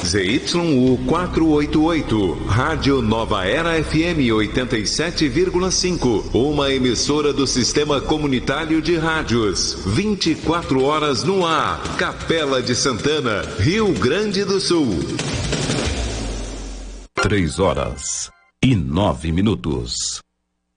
ZYU 488, Rádio Nova Era FM 87,5, uma emissora do Sistema Comunitário de Rádios, 24 horas no ar, Capela de Santana, Rio Grande do Sul. 3 horas e 9 minutos.